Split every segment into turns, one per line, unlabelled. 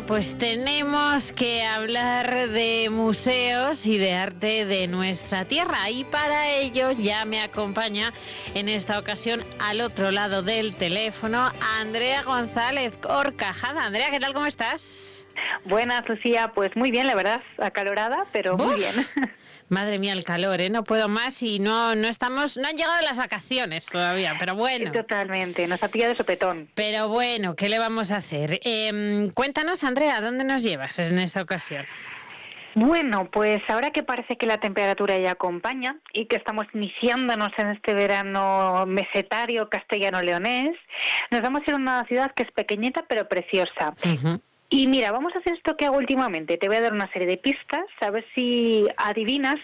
Venga, pues tenemos que hablar de museos y de arte de nuestra tierra. Y para ello ya me acompaña en esta ocasión al otro lado del teléfono Andrea González Horcajada. Andrea, ¿qué tal? ¿Cómo estás?
Buenas, Lucía. Pues muy bien, la verdad, acalorada, pero muy bien.
Madre mía, el calor, ¿eh? No puedo más y no han llegado las vacaciones todavía, pero bueno.
Totalmente, nos ha pillado de sopetón.
Pero bueno, ¿qué le vamos a hacer? Cuéntanos, Andrea, ¿dónde nos llevas en esta ocasión?
Bueno, pues ahora que parece que la temperatura ya acompaña y que estamos iniciándonos en este verano mesetario castellano-leonés, nos vamos a ir a una ciudad que es pequeñita pero preciosa.
Uh-huh.
Y mira, vamos a hacer esto que hago últimamente. Te voy a dar una serie de pistas, a ver si adivinas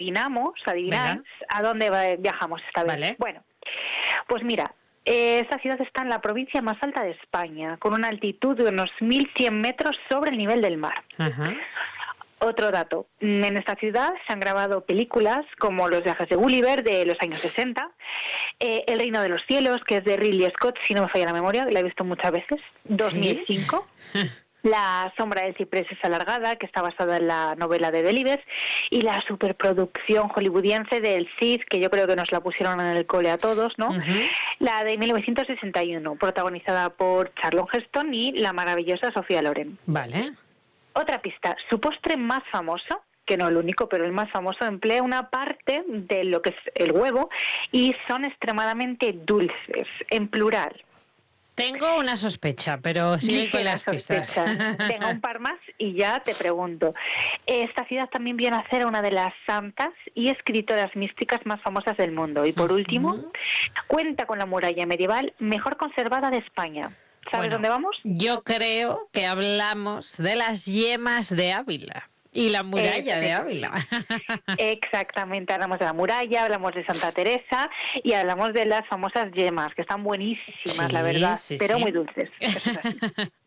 Venga.
a dónde viajamos esta vez.
Vale.
Bueno, pues mira, esta ciudad está en la provincia más alta de España, con una altitud de unos 1.100 metros sobre el nivel del mar.
Uh-huh.
Otro dato, en esta ciudad se han grabado películas como Los viajes de Gulliver de los años 60, El reino de los cielos, que es de Ridley Scott, si no me falla la memoria, la he visto muchas veces, 2005.
¿Sí?
La sombra del ciprés es alargada, que está basada en la novela de Delibes, y la superproducción hollywoodiense del Cid, que yo creo que nos la pusieron en el cole a todos, ¿no?
Uh-huh.
La de 1961, protagonizada por Charlton Heston y la maravillosa Sofía Loren.
Vale.
Otra pista, su postre más famoso, que no el único, pero el más famoso, emplea una parte de lo que es el huevo y son extremadamente dulces, en plural.
Tengo una sospecha, pero sigue con las pistas.
Tengo un par más y ya te pregunto. Esta ciudad también viene a ser una de las santas y escritoras místicas más famosas del mundo. Y por último, cuenta con la muralla medieval mejor conservada de España. ¿Sabes dónde vamos?
Yo creo que hablamos de las yemas de Ávila y la muralla de Ávila.
Exactamente, hablamos de la muralla, hablamos de Santa Teresa y hablamos de las famosas yemas, que están buenísimas, la verdad, pero muy dulces. Eso es así.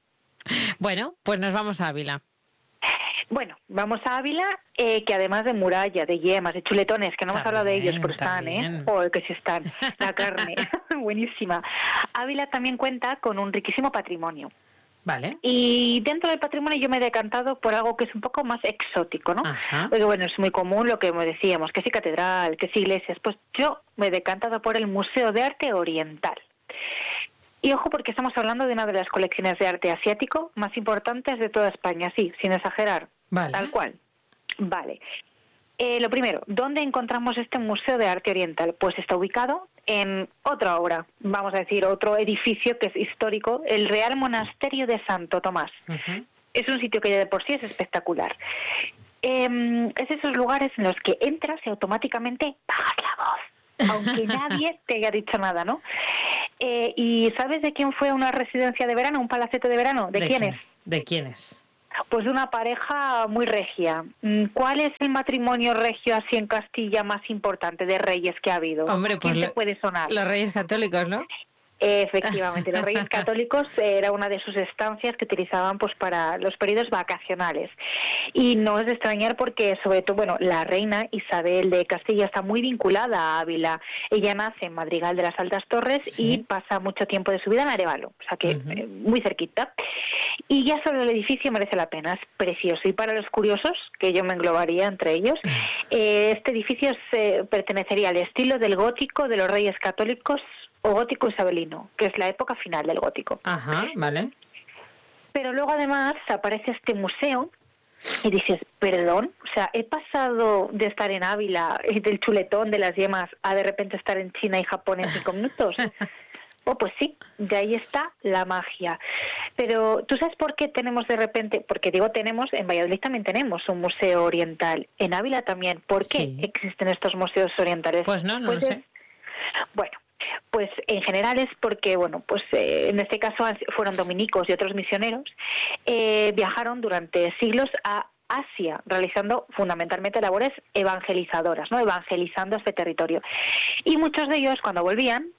Bueno, pues nos vamos a Ávila.
Bueno, vamos a Ávila, que además de muralla, de yemas, de chuletones, que no hemos hablado de ellos, pero están, joder, que sí están, la carne, buenísima. Ávila también cuenta con un riquísimo patrimonio.
Vale.
Y dentro del patrimonio yo me he decantado por algo que es un poco más exótico, ¿no?
Ajá.
Porque bueno, es muy común lo que decíamos, que sí catedral, que sí iglesias, pues yo me he decantado por el Museo de Arte Oriental. Y ojo, porque estamos hablando de una de las colecciones de arte asiático más importantes de toda España, sí, sin exagerar,
vale.
Tal cual. Vale. Lo primero, ¿dónde encontramos este Museo de Arte Oriental? Pues está ubicado en otra obra, vamos a decir, otro edificio que es histórico, el Real Monasterio de Santo Tomás.
Uh-huh.
Es un sitio que ya de por sí es espectacular. Es esos lugares en los que entras y automáticamente bajas la voz, aunque nadie te haya dicho nada, ¿no? ¿Y sabes de quién fue una residencia de verano, un palacete de verano? ¿De quién es?
¿De quién es?
Pues de una pareja muy regia. ¿Cuál es el matrimonio regio así en Castilla más importante de reyes que ha habido?
Hombre, pues
¿Quién te puede sonar?
Los Reyes Católicos, ¿no?
Efectivamente, los Reyes Católicos era una de sus estancias que utilizaban pues para los periodos vacacionales. Y no es de extrañar porque, sobre todo, bueno, la reina Isabel de Castilla está muy vinculada a Ávila. Ella nace en Madrigal de las Altas Torres y pasa mucho tiempo de su vida en Arévalo, o sea que muy cerquita. Y ya solo el edificio merece la pena, es precioso. Y para los curiosos, que yo me englobaría entre ellos, este edificio pertenecería al estilo del gótico de los Reyes Católicos o gótico isabelino, que es la época final del gótico.
Ajá, vale.
Pero luego además aparece este museo y dices, perdón, o sea, he pasado de estar en Ávila, del chuletón, de las yemas, a de repente estar en China y Japón en 5 minutos. Pues sí, de ahí está la magia. Pero ¿tú sabes por qué tenemos de repente? Porque digo tenemos, en Valladolid también tenemos un museo oriental, en Ávila también. ¿Por qué existen estos museos orientales?
Pues no lo sé.
Bueno, pues en general es porque, bueno, pues en este caso fueron dominicos y otros misioneros, viajaron durante siglos a Asia, realizando fundamentalmente labores evangelizadoras, ¿no? Evangelizando este territorio. Y muchos de ellos, cuando volvían,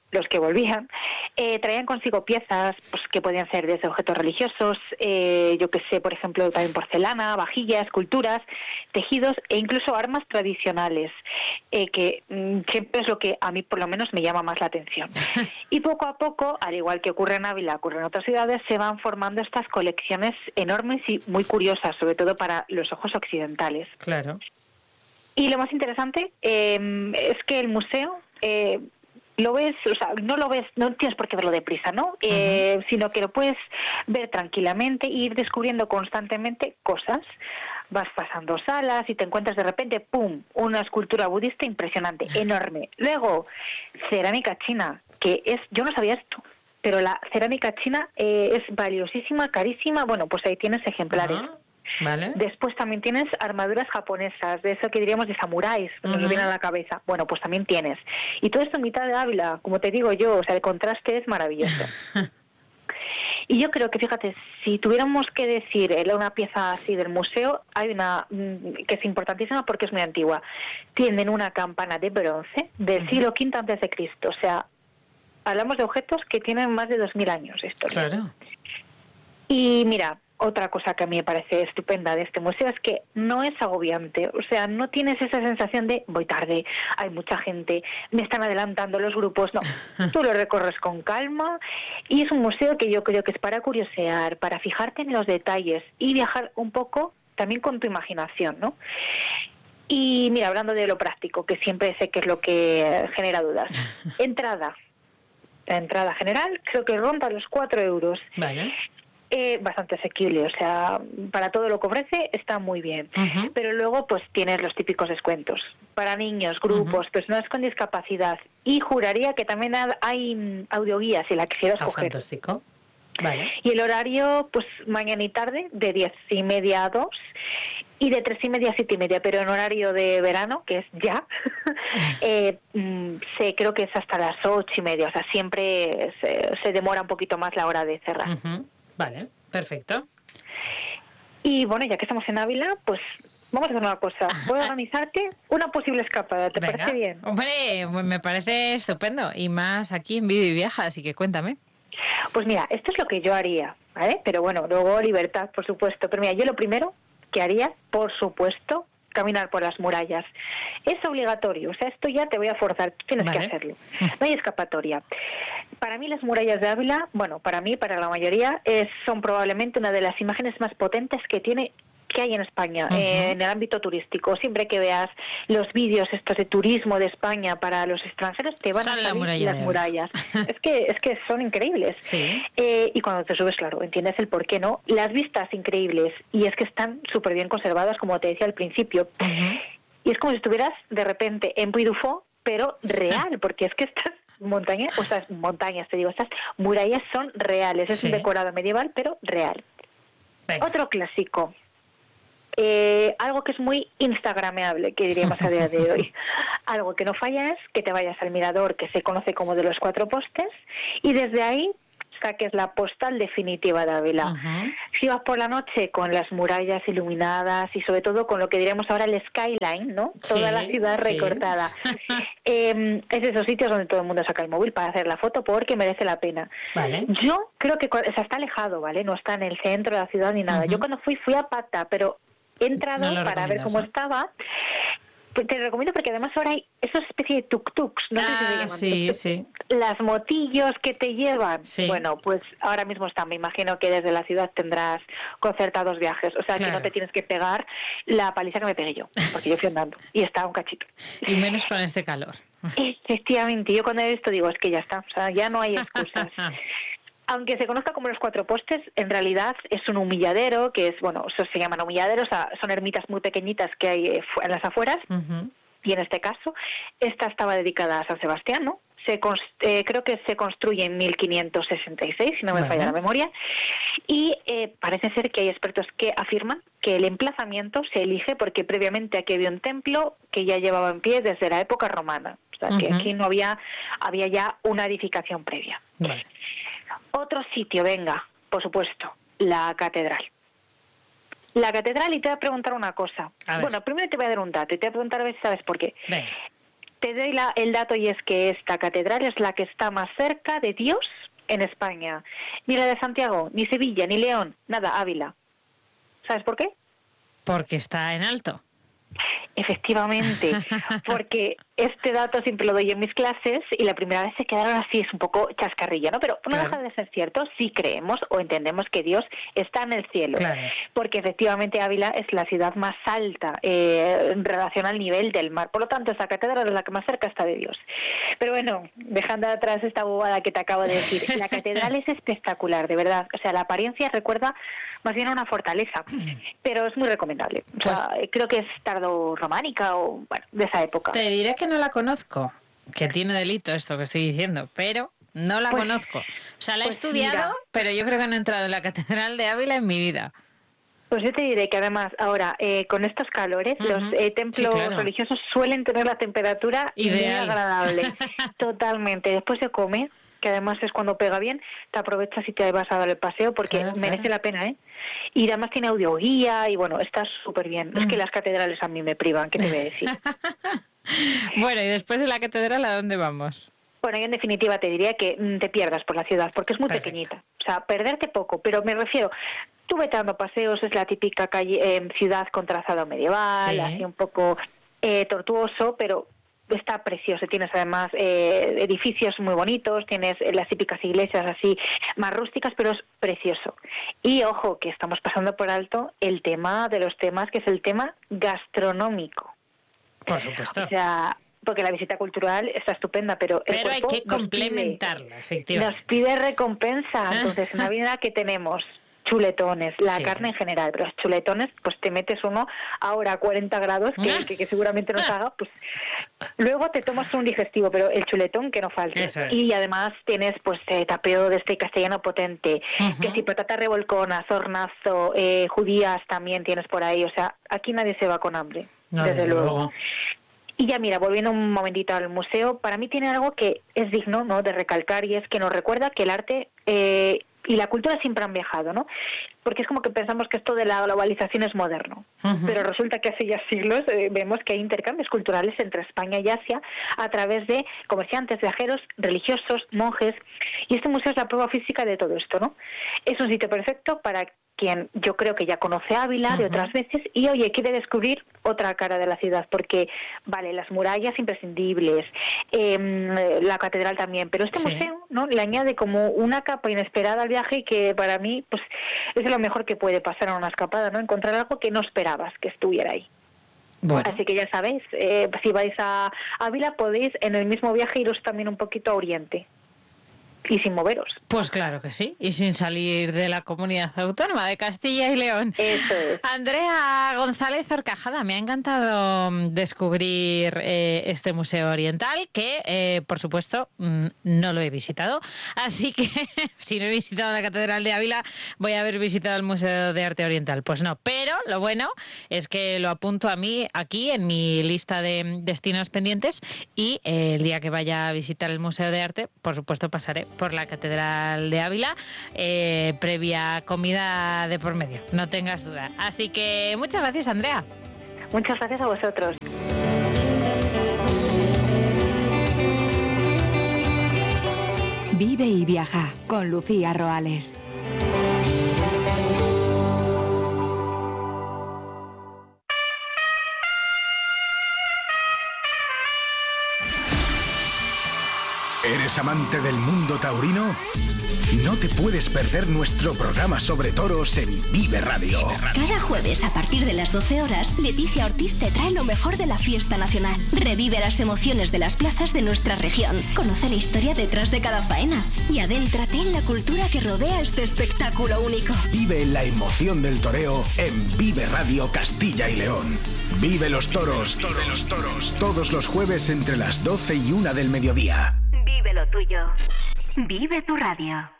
los que volvían, traían consigo piezas pues, que podían ser desde objetos religiosos, yo que sé, por ejemplo, también porcelana, vajillas, esculturas, tejidos e incluso armas tradicionales, que siempre es lo que a mí por lo menos me llama más la atención. Y poco a poco, al igual que ocurre en Ávila, ocurre en otras ciudades, se van formando estas colecciones enormes y muy curiosas, sobre todo para los ojos occidentales.
Claro.
Y lo más interesante es que el museo... lo ves, o sea, no lo ves, no tienes por qué verlo deprisa, ¿no? Sino que lo puedes ver tranquilamente e ir descubriendo constantemente cosas. Vas pasando salas y te encuentras de repente, ¡pum!, una escultura budista impresionante, enorme. Luego, cerámica china, que es, yo no sabía esto, pero la cerámica china es valiosísima, carísima. Bueno, pues ahí tienes ejemplares.
Vale.
Después también tienes armaduras japonesas, de eso que diríamos de samuráis, que nos viene a la cabeza. Bueno, pues también tienes. Y todo esto en mitad de Ávila, como te digo yo, o sea, el contraste es maravilloso. Y yo creo que, fíjate, si tuviéramos que decir una pieza así del museo, hay una que es importantísima porque es muy antigua. Tienen una campana de bronce del siglo V a.C., o sea, hablamos de objetos que tienen más de 2000 años de historia.
Claro.
Y mira, otra cosa que a mí me parece estupenda de este museo es que no es agobiante, o sea, no tienes esa sensación de voy tarde, hay mucha gente, me están adelantando los grupos, no, tú lo recorres con calma y es un museo que yo creo que es para curiosear, para fijarte en los detalles y viajar un poco también con tu imaginación, ¿no? Y mira, hablando de lo práctico, que siempre sé que es lo que genera dudas, la entrada general creo que ronda los 4 euros.
Vale.
Bastante asequible, o sea, para todo lo que ofrece está muy bien. Pero luego pues tienes los típicos descuentos para niños, grupos, personas con discapacidad, y juraría que también hay audioguías si la quisieras coger.
Fantástico. Vale.
Y el horario, pues mañana y tarde, de 10:30 a 2 y de 3:30 a 7:30, pero en horario de verano, que es ya, creo que es hasta las 8:30, o sea, siempre se demora un poquito más la hora de cerrar.
Vale, perfecto.
Y bueno, ya que estamos en Ávila, pues vamos a hacer una cosa. Voy a organizarte una posible escapada, ¿te parece bien?
Hombre, me parece estupendo. Y más aquí en Vive y Viaja, así que cuéntame.
Pues mira, esto es lo que yo haría, ¿vale? Pero bueno, luego libertad, por supuesto. Pero mira, yo lo primero que haría, por supuesto, caminar por las murallas. Es obligatorio, o sea, esto ya te voy a forzar, tienes que hacerlo. No hay escapatoria. Para mí las murallas de Ávila, bueno, para mí, para la mayoría, son probablemente una de las imágenes más potentes que hay en España, en el ámbito turístico. Siempre que veas los vídeos estos de turismo de España para los extranjeros, te van a salir las murallas. es que son increíbles.
Sí.
Y cuando te subes, claro, entiendes el por qué, ¿no? Las vistas increíbles, y es que están súper bien conservadas, como te decía al principio. Y es como si estuvieras de repente en Puy du Fou, pero real, porque es que estas estas murallas son reales. Es un decorado medieval, pero real. Venga. Otro clásico. Algo que es muy instagrameable, que diríamos a día de hoy. Algo que no falla es que te vayas al mirador, que se conoce como de los 4 postes, y desde ahí saques la postal definitiva de Ávila. Si vas por la noche con las murallas iluminadas y sobre todo con lo que diríamos ahora el skyline, ¿no? Toda la ciudad recortada. Es esos sitios donde todo el mundo saca el móvil para hacer la foto porque merece la pena. Vale. Yo creo que está alejado, ¿vale? No está en el centro de la ciudad ni nada. Yo cuando fui a pata, pero he entrado para ver cómo estaba. Te lo recomiendo porque además ahora hay esa especie de tuk-tuks, no sé si se llaman.
Sí.
Las motillos que te llevan. Sí. Bueno, pues ahora mismo están. Me imagino que desde la ciudad tendrás concertados viajes. O sea, que no te tienes que pegar la paliza que me pegué yo, porque yo fui andando y estaba un cachito.
Y menos con este calor.
Efectivamente, yo cuando he visto digo, es que ya está, o sea, ya no hay excusas. Aunque se conozca como los 4 postes, en realidad es un humilladero, que es, bueno, eso se llaman humilladeros, o sea, son ermitas muy pequeñitas que hay en las afueras, y en este caso, esta estaba dedicada a San Sebastián, ¿no? Creo que se construye en 1566, si no me falla la memoria, y parece ser que hay expertos que afirman que el emplazamiento se elige porque previamente aquí había un templo que ya llevaba en pie desde la época romana, o sea, que aquí no había ya una edificación previa. Otro sitio, venga, por supuesto, la catedral. La catedral, y te voy a preguntar una cosa. Bueno, primero te voy a dar un dato y te voy a preguntar a ver si sabes por qué. Te doy el dato y es que esta catedral es la que está más cerca de Dios en España. Ni la de Santiago, ni Sevilla, ni León, nada, Ávila. ¿Sabes por qué?
Porque está en alto.
Efectivamente, porque este dato siempre lo doy en mis clases y la primera vez se quedaron así, es un poco chascarrillo, ¿no? Pero no deja de ser cierto si creemos o entendemos que Dios está en el cielo, porque efectivamente Ávila es la ciudad más alta en relación al nivel del mar, por lo tanto esta catedral es la que más cerca está de Dios. Pero bueno, dejando atrás esta bobada que te acabo de decir, la catedral es espectacular, de verdad, o sea, la apariencia recuerda más bien a una fortaleza, pero es muy recomendable, o sea, creo que es románica o bueno, de esa época.
Te diré que no la conozco, que tiene delito esto que estoy diciendo, pero no la conozco. O sea, la he estudiado, pero yo creo que no he entrado en la Catedral de Ávila en mi vida.
Pues yo te diré que además ahora, con estos calores, los templos religiosos suelen tener la temperatura
ideal,
muy agradable. Totalmente. Después de comer, que además es cuando pega bien, te aprovechas y te vas a dar el paseo porque merece la pena, ¿eh? Y además tiene audioguía y bueno, está súper bien. Es que las catedrales a mí me privan, ¿qué te voy a decir?
Bueno, y después de la catedral, ¿a dónde vamos?
Bueno, yo en definitiva te diría que te pierdas por la ciudad porque es muy pequeñita. O sea, perderte poco, pero me refiero... Tú vete dando paseos, es la típica calle, ciudad con trazado medieval, así un poco tortuoso, pero está precioso. Tienes además edificios muy bonitos, tienes las típicas iglesias así más rústicas, pero es precioso. Y ojo, que estamos pasando por alto el tema de los temas, que es el tema gastronómico.
Por supuesto.
O sea... Porque la visita cultural está estupenda, pero
hay que complementarla, efectivamente.
Nos pide recompensa. Entonces, en Ávila, ¿qué tenemos? Chuletones, la carne en general, pero los chuletones, pues te metes uno ahora a 40 grados, que seguramente nos haga, pues luego te tomas un digestivo, pero el chuletón que no falte. Y además tienes pues tapeo de este castellano potente, que si patata revolcona, hornazo, judías también tienes por ahí, o sea, aquí nadie se va con hambre, desde luego. Y ya mira, volviendo un momentito al museo, para mí tiene algo que es digno, ¿no?, de recalcar, y es que nos recuerda que el arte y la cultura siempre han viajado, ¿no? Porque es como que pensamos que esto de la globalización es moderno, pero resulta que hace ya siglos vemos que hay intercambios culturales entre España y Asia a través de comerciantes, viajeros, religiosos, monjes, y este museo es la prueba física de todo esto, ¿no? Es un sitio perfecto para quien yo creo que ya conoce Ávila de otras veces y, oye, quiere descubrir otra cara de la ciudad, porque, vale, las murallas imprescindibles, la catedral también, pero este museo, ¿no?, le añade como una capa inesperada al viaje que para mí, pues, es lo mejor que puede pasar en una escapada, ¿no?, encontrar algo que no esperabas que estuviera ahí. Bueno. Así que ya sabéis, si vais a Ávila podéis en el mismo viaje iros también un poquito a Oriente. Y sin moveros.
Pues claro que sí, y sin salir de la comunidad autónoma de Castilla y León.
Eso es.
Andrea González Horcajada, me ha encantado descubrir este museo oriental, que por supuesto no lo he visitado, así que si no he visitado la Catedral de Ávila, voy a haber visitado el Museo de Arte Oriental. Pues no, pero lo bueno es que lo apunto a mí aquí en mi lista de destinos pendientes, y el día que vaya a visitar el Museo de Arte, por supuesto pasaré por la Catedral de Ávila, previa comida de por medio, no tengas duda. Así que muchas gracias, Andrea.
Muchas gracias a vosotros.
Vive y viaja con Lucía Roales.
¿Eres amante del mundo taurino? No te puedes perder nuestro programa sobre toros en Vive Radio.
Cada jueves a partir de las 12 horas, Leticia Ortiz te trae lo mejor de la fiesta nacional. Revive las emociones de las plazas de nuestra región. Conoce la historia detrás de cada faena y adéntrate en la cultura que rodea este espectáculo único.
Vive la emoción del toreo en Vive Radio Castilla y León. Vive los toros, vive los toros. Todos los jueves entre las 12 y 1 del mediodía.
Vive lo tuyo. Vive tu radio.